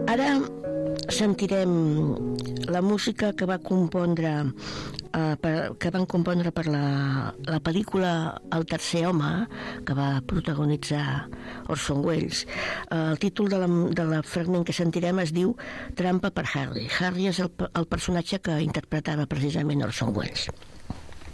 Ara sentirem la música que van compondre per la pel·lícula El tercer home, que va protagonitzar Orson Welles. El títol de la fragment que sentirem es diu Trampa per Harry. Harry és el personatge que interpretava precisament Orson Welles.